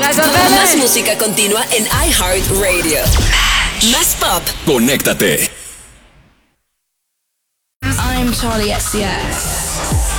Más música continua en iHeartRadio. Más pop. Conéctate. I'm Charlie XCX.